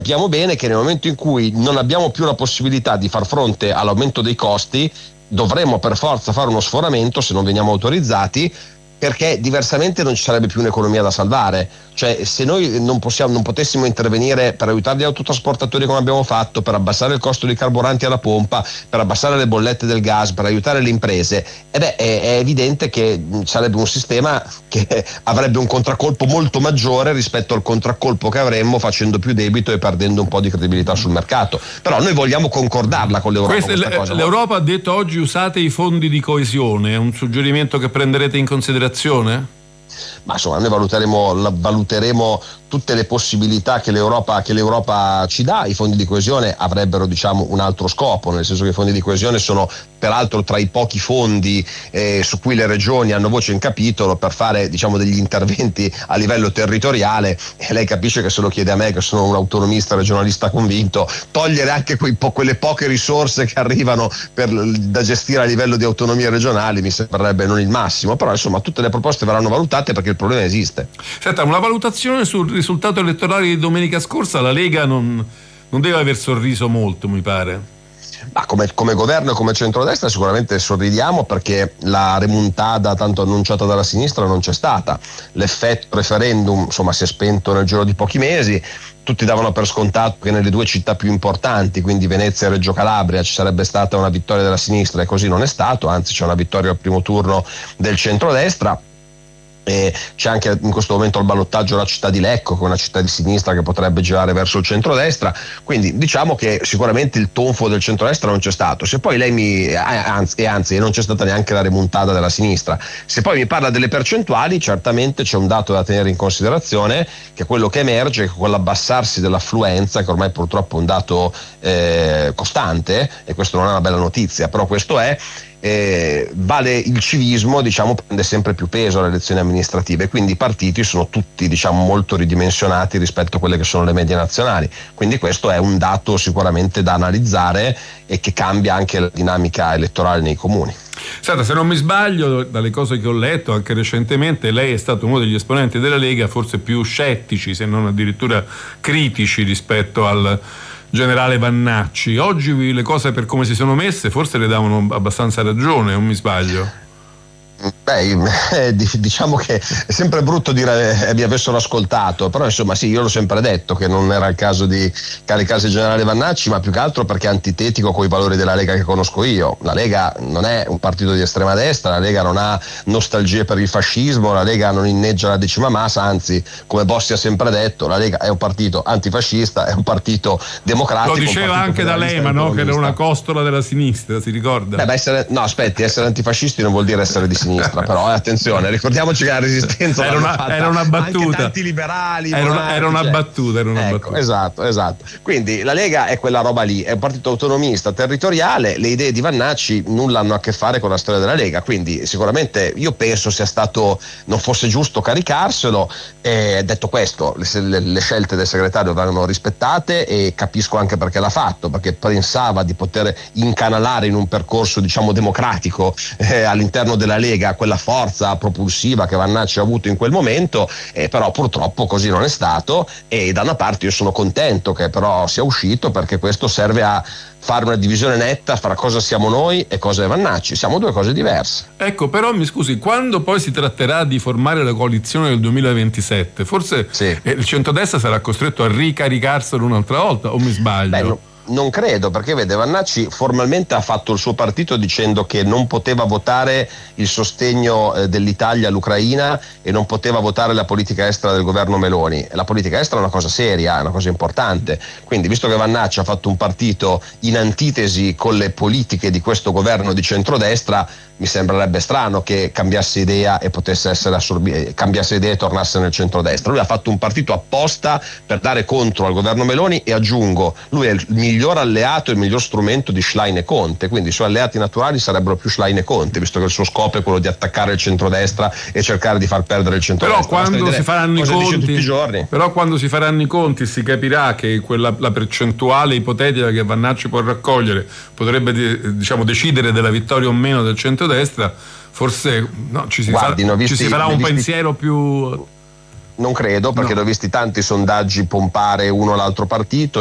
Sappiamo bene che nel momento in cui non abbiamo più la possibilità di far fronte all'aumento dei costi, dovremmo per forza fare uno sforamento se non veniamo autorizzati, perché diversamente non ci sarebbe più un'economia da salvare. Cioè, se noi non potessimo intervenire per aiutare gli autotrasportatori come abbiamo fatto, per abbassare il costo dei carburanti alla pompa, per abbassare le bollette del gas, per aiutare le imprese, è evidente che sarebbe un sistema che avrebbe un contraccolpo molto maggiore rispetto al contraccolpo che avremmo facendo più debito e perdendo un po' di credibilità sul mercato. Però noi vogliamo concordarla con l'Europa. L'Europa ha detto oggi usate i fondi di coesione, è un suggerimento che prenderete in considerazione? Ma insomma, noi valuteremo tutte le possibilità che l'Europa ci dà. I fondi di coesione avrebbero, diciamo, un altro scopo, nel senso che i fondi di coesione sono peraltro tra i pochi fondi su cui le regioni hanno voce in capitolo per fare, diciamo, degli interventi a livello territoriale, e lei capisce che se lo chiede a me, che sono un autonomista regionalista convinto, togliere anche quelle poche risorse che arrivano da gestire a livello di autonomie regionali mi sembrerebbe non il massimo. Però insomma tutte le proposte verranno valutate perché il problema esiste. Senta, una valutazione sul risultato elettorale di domenica scorsa. La Lega non deve aver sorriso molto, mi pare. Ma come governo e come centrodestra sicuramente sorridiamo, perché la remontata tanto annunciata dalla sinistra non c'è stata. L'effetto referendum insomma si è spento nel giro di pochi mesi. Tutti davano per scontato che nelle due città più importanti, quindi Venezia e Reggio Calabria, ci sarebbe stata una vittoria della sinistra, e così non è stato, anzi c'è una vittoria al primo turno del centrodestra. E c'è anche in questo momento il ballottaggio la città di Lecco, che è una città di sinistra che potrebbe girare verso il centrodestra, quindi diciamo che sicuramente il tonfo del centrodestra non c'è stato. Se poi lei anzi non c'è stata neanche la remontata della sinistra. Se poi mi parla delle percentuali, certamente c'è un dato da tenere in considerazione, che è quello che emerge, che con l'abbassarsi dell'affluenza, che ormai purtroppo è un dato costante, e questo non è una bella notizia, però questo è, vale il civismo, diciamo, prende sempre più peso alle elezioni amministrative, quindi i partiti sono tutti, diciamo, molto ridimensionati rispetto a quelle che sono le medie nazionali, quindi questo è un dato sicuramente da analizzare e che cambia anche la dinamica elettorale nei comuni. Senta, se non mi sbaglio, dalle cose che ho letto anche recentemente, lei è stato uno degli esponenti della Lega forse più scettici, se non addirittura critici, rispetto al generale Vannacci. Oggi le cose, per come si sono messe, forse le davano abbastanza ragione, non mi sbaglio? Diciamo che è sempre brutto dire mi avessero ascoltato, però insomma sì, io l'ho sempre detto che non era il caso di caricarsi il generale Vannacci, ma più che altro perché è antitetico coi valori della Lega che conosco io. La Lega non è un partito di estrema destra, la Lega non ha nostalgie per il fascismo, la Lega non inneggia la decima massa, anzi, come Bossi ha sempre detto, la Lega è un partito antifascista, è un partito democratico. Lo diceva anche D'Alema, no? Che era una costola della sinistra, si ricorda? Essere antifascisti non vuol dire essere di sinistra. Però attenzione, ricordiamoci che la resistenza era una battuta, anche tanti liberali, era una battuta. Ecco, esatto. Quindi la Lega è quella roba lì, è un partito autonomista, territoriale. Le idee di Vannacci nulla hanno a che fare con la storia della Lega, quindi sicuramente io penso sia stato, non fosse giusto caricarselo. Detto questo, le scelte del segretario vanno rispettate, e capisco anche perché l'ha fatto, perché pensava di poter incanalare in un percorso, diciamo, democratico all'interno della Lega quella forza propulsiva che Vannacci ha avuto in quel momento, però purtroppo così non è stato. E da una parte io sono contento che però sia uscito, perché questo serve a fare una divisione netta fra cosa siamo noi e cosa è Vannacci. Siamo due cose diverse. Ecco, però mi scusi, quando poi si tratterà di formare la coalizione del 2027, forse sì, il centrodestra sarà costretto a ricaricarselo un'altra volta, o mi sbaglio? Non credo, perché vede, Vannacci formalmente ha fatto il suo partito dicendo che non poteva votare il sostegno dell'Italia all'Ucraina e non poteva votare la politica estera del governo Meloni. La politica estera è una cosa seria, è una cosa importante, quindi visto che Vannacci ha fatto un partito in antitesi con le politiche di questo governo di centrodestra, mi sembrerebbe strano che cambiasse idea e potesse essere cambiasse idea e tornasse nel centrodestra. Lui ha fatto un partito apposta per dare contro al governo Meloni, e aggiungo, lui è il miglior alleato e il miglior strumento di Schlein e Conte, quindi i suoi alleati naturali sarebbero più Schlein e Conte, visto che il suo scopo è quello di attaccare il centrodestra e cercare di far perdere il centrodestra. Però quando si faranno i conti si capirà che la percentuale ipotetica che Vannacci può raccogliere potrebbe, diciamo, decidere della vittoria o meno del centrodestra. Forse no, ci si farà un pensiero più... Non credo, perché No. ho visti tanti sondaggi pompare uno o l'altro partito